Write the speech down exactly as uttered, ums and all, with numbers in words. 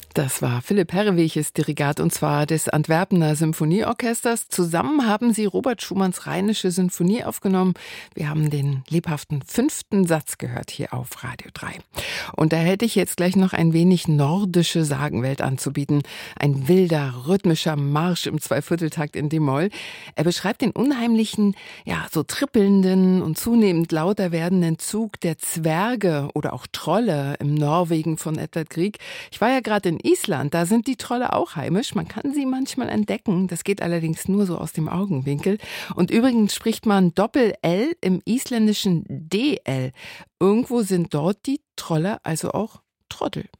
Das war Philipp Herreweges Dirigat, und zwar des Antwerpener Symphonieorchesters. Zusammen haben sie Robert Schumanns Rheinische Sinfonie aufgenommen. Wir haben den lebhaften fünften Satz gehört hier auf Radio drei. Und da hätte ich jetzt gleich noch ein wenig nordische Sagenwelt anzubieten. Ein wilder, rhythmischer Marsch im Zweivierteltakt in d-Moll. Er beschreibt den unheimlichen, ja, so trippelnden und zunehmend lauter werdenden Zug der Zwerge oder auch Trolle im Norwegen von Edvard Grieg. Ich war ja gerade in Island, da sind die Trolle auch heimisch. Man kann sie manchmal entdecken. Das geht allerdings nur so aus dem Augenwinkel. Und übrigens spricht man Doppel-L im isländischen D L. Irgendwo sind dort die Trolle also auch Trottel.